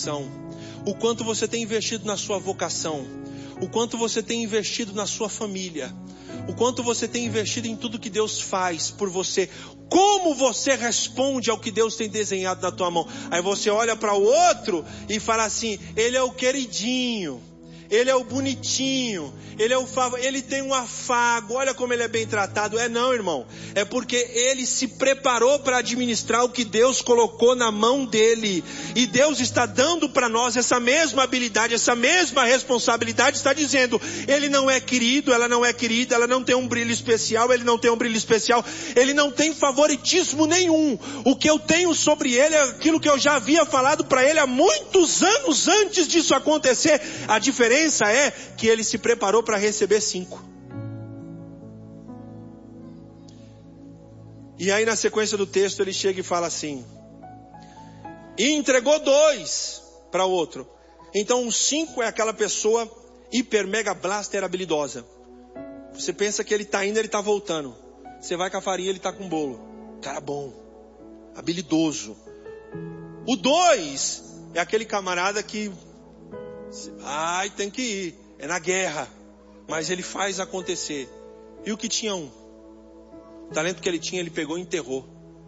profissão, o quanto você tem investido na sua vocação, o quanto você tem investido na sua família, o quanto você tem investido em tudo que Deus faz por você, como você responde ao que Deus tem desenhado na tua mão. Aí você olha para o outro e fala assim: ele é o queridinho, ele é o bonitinho, ele é o ele tem um afago, olha como ele é bem tratado. Não, irmão, é porque ele se preparou para administrar o que Deus colocou na mão dele, e Deus está dando para nós essa mesma habilidade, essa mesma responsabilidade. Está dizendo: ele não é querido, ela não é querida, ela não tem um brilho especial, ele não tem um brilho especial, ele não tem favoritismo nenhum. O que eu tenho sobre ele é aquilo que eu já havia falado para ele há muitos anos antes disso acontecer. A diferença é que ele se preparou para receber 5. E aí na sequência do texto ele chega e fala assim: e entregou 2 para o outro. Então 5 é aquela pessoa hiper mega blaster habilidosa. Você pensa que ele está indo, ele está voltando. Você vai com a farinha, ele está com o bolo. Cara bom, habilidoso. O 2 é aquele camarada que tem que ir, é na guerra, mas ele faz acontecer. E o que tinha 1? O talento que ele tinha, ele pegou e enterrou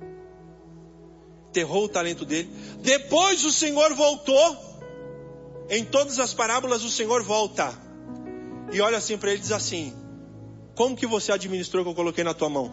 o talento dele. Depois o Senhor voltou. Em todas as parábolas o Senhor volta e olha assim para ele e diz assim: como que você administrou o que eu coloquei na tua mão?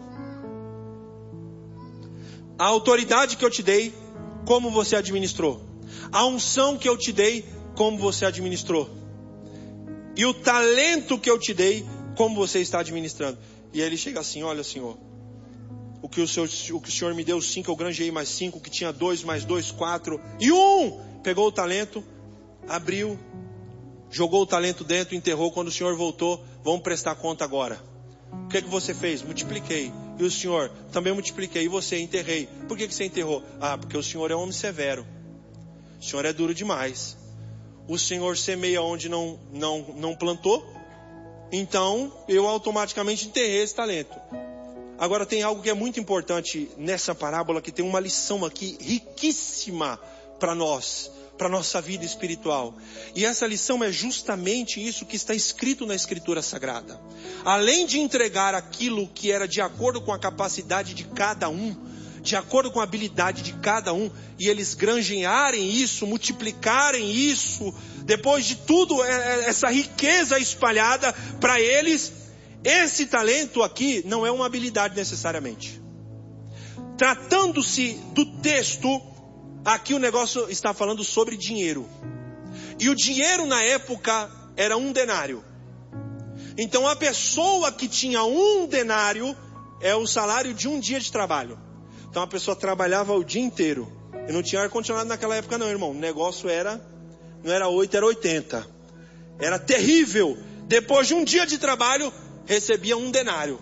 A autoridade que eu te dei, como você administrou? A unção que eu te dei, como você administrou? E o talento que eu te dei, como você está administrando? E aí ele chega assim: olha, Senhor, o que o Senhor me deu 5, eu granjeei mais 5, o que tinha 2 mais 2, 4, e 1, pegou o talento, abriu, jogou o talento dentro, enterrou. Quando o Senhor voltou: vamos prestar conta agora. O que você fez? Multipliquei. E o Senhor? Também multipliquei. E você? Enterrei. Por que você enterrou? Porque o Senhor é um homem severo, o Senhor é duro demais. O Senhor semeia onde não plantou, então eu automaticamente enterrei esse talento. Agora tem algo que é muito importante nessa parábola, que tem uma lição aqui riquíssima para nós, para nossa vida espiritual. E essa lição é justamente isso que está escrito na Escritura Sagrada. Além de entregar aquilo que era de acordo com a capacidade de cada um, de acordo com a habilidade de cada um, e eles granjearem isso, multiplicarem isso, depois de tudo essa riqueza espalhada para eles, esse talento aqui não é uma habilidade necessariamente. Tratando-se do texto, aqui o negócio está falando sobre dinheiro. E o dinheiro na época era 1 denário. Então a pessoa que tinha 1 denário é o salário de um dia de trabalho. Então a pessoa trabalhava o dia inteiro. E não tinha ar-condicionado naquela época não, irmão. O negócio não era 8, era 80. Era terrível. Depois de um dia de trabalho, recebia 1 denário.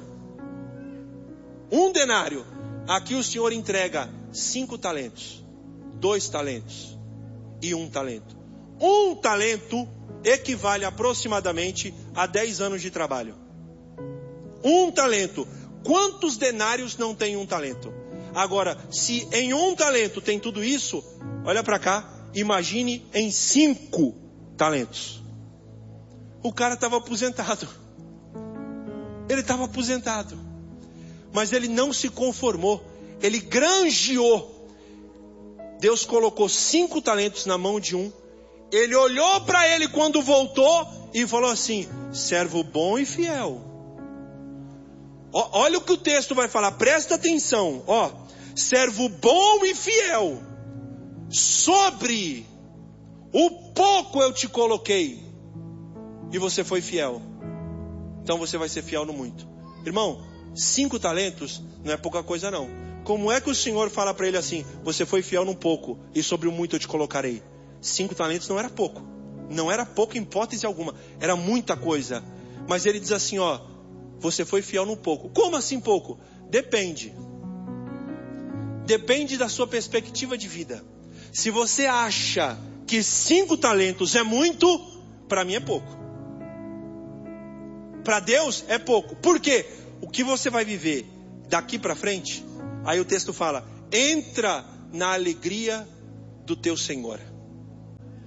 1 denário. Aqui o Senhor entrega 5 talentos. 2 talentos e 1 talento. 1 talento equivale aproximadamente a 10 anos de trabalho. 1 talento. Quantos denários não tem 1 talento? Agora, se em 1 talento tem tudo isso, olha para cá, imagine em 5 talentos. O cara estava aposentado. Ele estava aposentado. Mas ele não se conformou. Ele granjeou. Deus colocou 5 talentos na mão de um. Ele olhou para ele quando voltou e falou assim: servo bom e fiel. Olha o que o texto vai falar, presta atenção. Servo bom e fiel. Sobre o pouco eu te coloquei e você foi fiel. Então você vai ser fiel no muito. Irmão, 5 talentos não é pouca coisa não. Como é que o Senhor fala para ele assim: você foi fiel no pouco e sobre o muito eu te colocarei? 5 talentos não era pouco. Não era pouco em hipótese alguma. Era muita coisa. Mas ele diz assim, você foi fiel no pouco. Como assim pouco? Depende. Depende da sua perspectiva de vida. Se você acha que 5 talentos é muito, para mim é pouco. Para Deus é pouco. Por quê? O que você vai viver daqui para frente, aí o texto fala: entra na alegria do teu Senhor.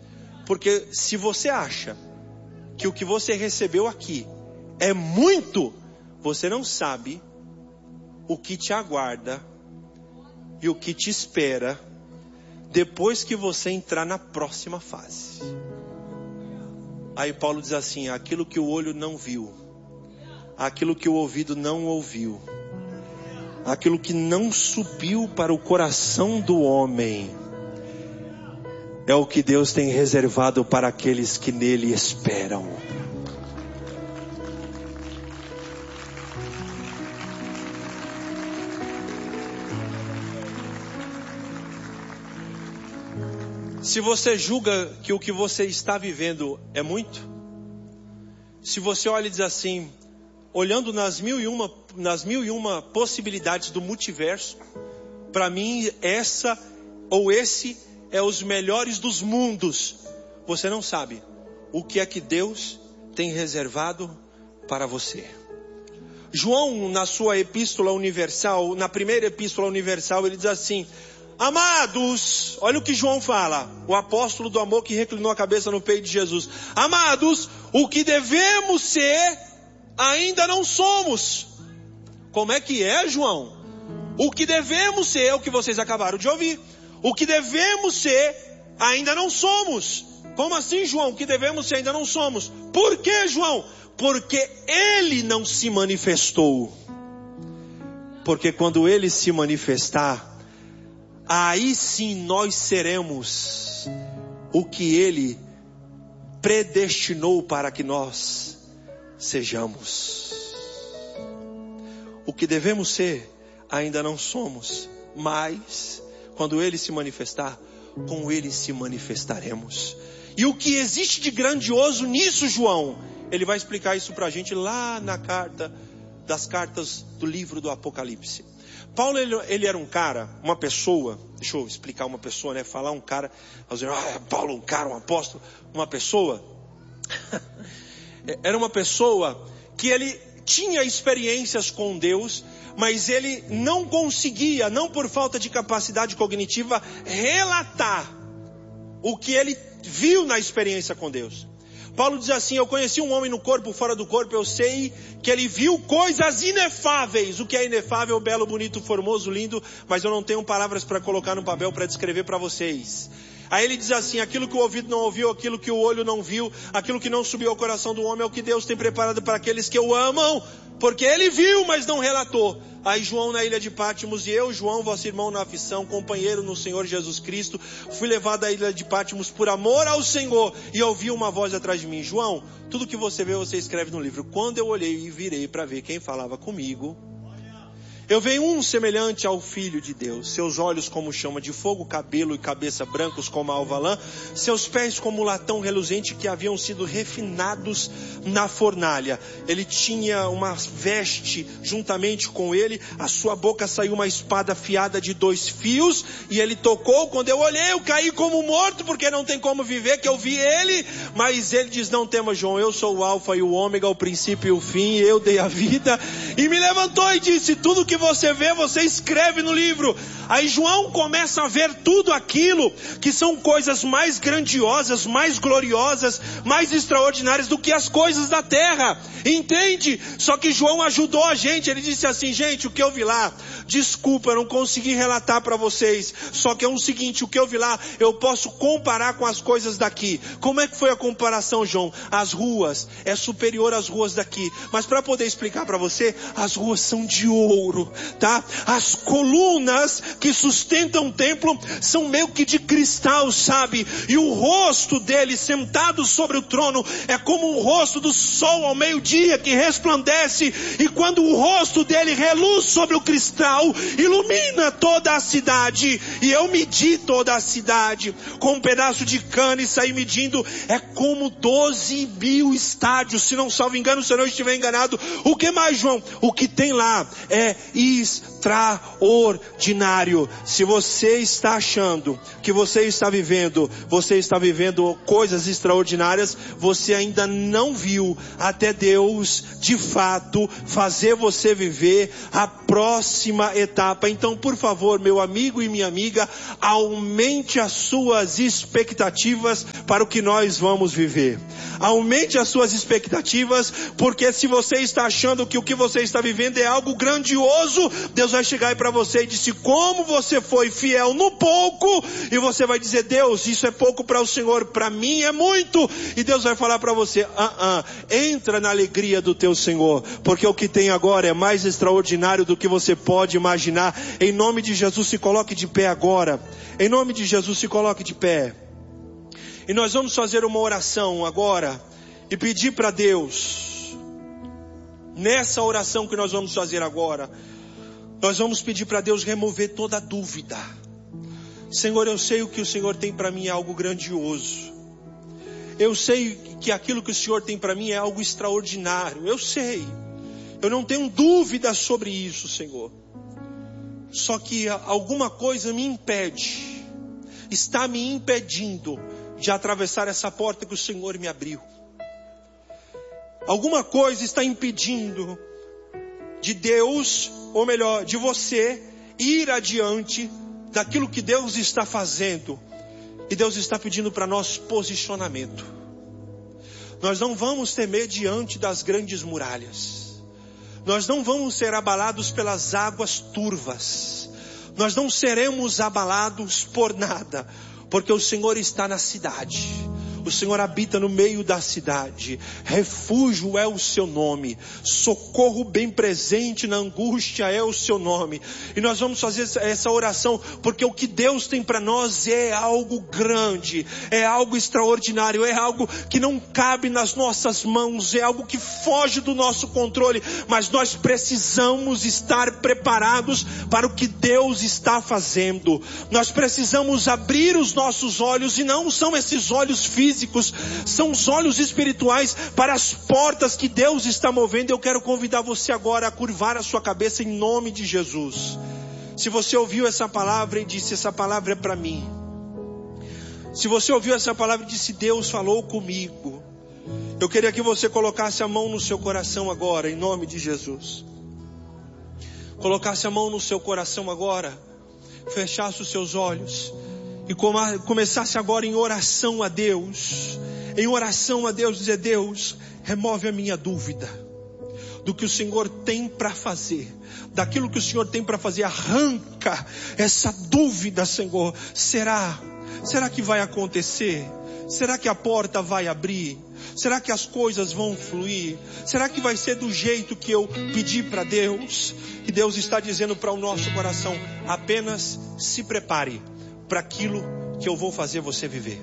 Porque se você acha que o que você recebeu aqui é muito, você não sabe o que te aguarda e o que te espera depois que você entrar na próxima fase. Aí Paulo diz assim: aquilo que o olho não viu, aquilo que o ouvido não ouviu, aquilo que não subiu para o coração do homem, é o que Deus tem reservado para aqueles que nele esperam. Se você julga que o que você está vivendo é muito, se você olha e diz assim, olhando nas mil e uma possibilidades do multiverso, para mim essa ou esse é os melhores dos mundos, você não sabe o que é que Deus tem reservado para você. João, na sua epístola universal, na primeira epístola universal, ele diz assim: amados, olha o que João fala, o apóstolo do amor que reclinou a cabeça no peito de Jesus. Amados, o que devemos ser, ainda não somos. Como é que é, João? O que devemos ser é o que vocês acabaram de ouvir. O que devemos ser, ainda não somos. Como assim, João? O que devemos ser, ainda não somos. Por que, João? Porque ele não se manifestou. Porque quando ele se manifestar, aí sim nós seremos o que ele predestinou para que nós sejamos. O que devemos ser, ainda não somos, mas quando ele se manifestar, com ele se manifestaremos. E o que existe de grandioso nisso, João? Ele vai explicar isso para a gente lá na das cartas do livro do Apocalipse. Paulo, ele era um cara, uma pessoa, deixa eu explicar uma pessoa, né? Falar um cara, Paulo, um cara, um apóstolo, uma pessoa. Era uma pessoa que ele tinha experiências com Deus, mas ele não conseguia, não por falta de capacidade cognitiva, relatar o que ele viu na experiência com Deus. Paulo diz assim: eu conheci um homem no corpo, fora do corpo, eu sei que ele viu coisas inefáveis. O que é inefável, belo, bonito, formoso, lindo, mas eu não tenho palavras para colocar no papel para descrever para vocês. Aí ele diz assim: aquilo que o ouvido não ouviu, aquilo que o olho não viu, aquilo que não subiu ao coração do homem, é o que Deus tem preparado para aqueles que o amam, porque ele viu, mas não relatou. Aí João na ilha de Pátimos, e eu, João, vosso irmão na aflição, companheiro no Senhor Jesus Cristo, fui levado à ilha de Pátimos por amor ao Senhor, e ouvi uma voz atrás de mim: João, tudo que você vê, você escreve no livro. Quando eu olhei e virei para ver quem falava comigo, eu vi um semelhante ao Filho de Deus, seus olhos como chama de fogo, cabelo e cabeça brancos como a alva lã, seus pés como latão reluzente que haviam sido refinados na fornalha. Ele tinha uma veste juntamente com ele, a sua boca saiu uma espada afiada de 2 fios, e ele tocou. Quando eu olhei, eu caí como morto, porque não tem como viver, que eu vi ele. Mas ele diz: não temas, João, eu sou o alfa e o ômega, o princípio e o fim, eu dei a vida. E me levantou e disse: tudo que você vê, você escreve no livro. Aí João começa a ver tudo aquilo que são coisas mais grandiosas, mais gloriosas, mais extraordinárias do que as coisas da terra, entende? Só que João ajudou a gente. Ele disse assim: gente, o que eu vi lá, desculpa, eu não consegui relatar para vocês, só que é o seguinte, o que eu vi lá, eu posso comparar com as coisas daqui. Como é que foi a comparação, João? As ruas é superior às ruas daqui, mas para poder explicar para você, as ruas são de ouro, tá? As colunas que sustentam o templo são meio que de cristal, sabe? E o rosto dele sentado sobre o trono é como o rosto do sol ao meio-dia que resplandece, e quando o rosto dele reluz sobre o cristal, ilumina toda a cidade. E eu medi toda a cidade com um pedaço de cana e saí medindo, é como 12.000 estádios, se não salvo engano, se eu não estiver enganado. O que mais, João? O que tem lá é extraordinário. Se você está achando que você está vivendo coisas extraordinárias, você ainda não viu até Deus de fato fazer você viver a próxima etapa. Então, por favor, meu amigo e minha amiga, aumente as suas expectativas para o que nós vamos viver. Aumente as suas expectativas, porque se você está achando que o que você está vivendo é algo grandioso, Deus vai chegar aí para você e dizer: como você foi fiel no pouco, e você vai dizer: Deus, isso é pouco para o Senhor, para mim é muito. E Deus vai falar para você: entra na alegria do teu Senhor, porque o que tem agora é mais extraordinário do que você pode imaginar. Em nome de Jesus, se coloque de pé agora. Em nome de Jesus, se coloque de pé. E nós vamos fazer uma oração agora e pedir para Deus, nessa oração que nós vamos fazer agora, nós vamos pedir para Deus remover toda dúvida. Senhor, eu sei o que o Senhor tem para mim é algo grandioso. Eu sei que aquilo que o Senhor tem para mim é algo extraordinário. Eu sei. Eu não tenho dúvida sobre isso, Senhor. Só que alguma coisa me impede, está me impedindo de atravessar essa porta que o Senhor me abriu. Alguma coisa está impedindo de Deus, ou melhor, de você ir adiante daquilo que Deus está fazendo. E Deus está pedindo para nós posicionamento. Nós não vamos temer diante das grandes muralhas. Nós não vamos ser abalados pelas águas turvas. Nós não seremos abalados por nada, porque o Senhor está na cidade. O Senhor habita no meio da cidade. Refúgio é o seu nome. Socorro bem presente na angústia é o seu nome. E nós vamos fazer essa oração, porque o que Deus tem para nós é algo grande, é algo extraordinário, é algo que não cabe nas nossas mãos, é algo que foge do nosso controle. Mas nós precisamos estar preparados para o que Deus está fazendo. Nós precisamos abrir os nossos olhos, e não são esses olhos físicos, são os olhos espirituais para as portas que Deus está movendo. Eu quero convidar você agora a curvar a sua cabeça em nome de Jesus. Se você ouviu essa palavra e disse: essa palavra é para mim. Se você ouviu essa palavra e disse: Deus falou comigo, eu queria que você colocasse a mão no seu coração agora, em nome de Jesus. Colocasse a mão no seu coração agora, fechasse os seus olhos e começasse agora em oração a Deus. Em oração a Deus, dizer: Deus, remove a minha dúvida do que o Senhor tem para fazer, daquilo que o Senhor tem para fazer. Arranca essa dúvida, Senhor. Será que vai acontecer? Será que a porta vai abrir? Será que as coisas vão fluir? Será que vai ser do jeito que eu pedi para Deus? E Deus está dizendo para o nosso coração: apenas se prepare para aquilo que eu vou fazer você viver.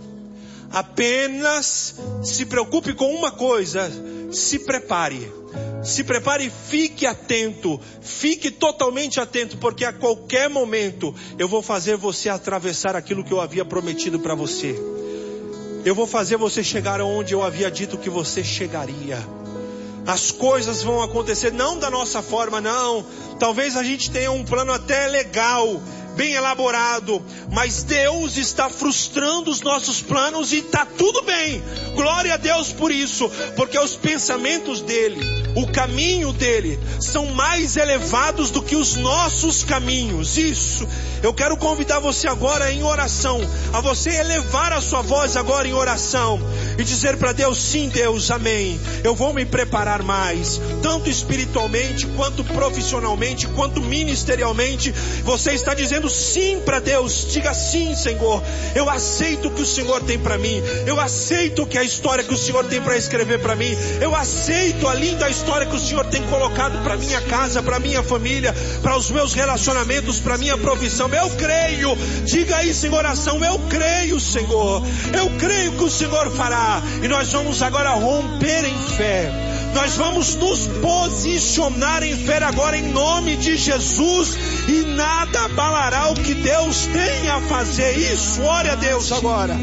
Apenas se preocupe com uma coisa: se prepare. Se prepare e fique atento. Fique totalmente atento, porque a qualquer momento eu vou fazer você atravessar aquilo que eu havia prometido para você. Eu vou fazer você chegar onde eu havia dito que você chegaria. As coisas vão acontecer não da nossa forma, não. Talvez a gente tenha um plano até legal, bem elaborado, mas Deus está frustrando os nossos planos, e está tudo bem. Glória a Deus por isso, porque os pensamentos dele, o caminho dele, são mais elevados do que os nossos caminhos. Isso, eu quero convidar você agora em oração, a você elevar a sua voz agora em oração e dizer para Deus: sim, Deus, amém. Eu vou me preparar mais, tanto espiritualmente, quanto profissionalmente, quanto ministerialmente. Você está dizendo sim para Deus. Diga: sim, Senhor, eu aceito o que o Senhor tem para mim. Eu aceito que a história que o Senhor tem para escrever para mim. Eu aceito a linda história que o Senhor tem colocado para minha casa, para minha família, para os meus relacionamentos, para minha profissão. Eu creio. Diga isso em oração: eu creio, Senhor. Eu creio que o Senhor fará. E nós vamos agora romper em fé. Nós vamos nos posicionar em fé agora em nome de Jesus, e nada abalará o que Deus tem a fazer. Isso, ore a Deus agora.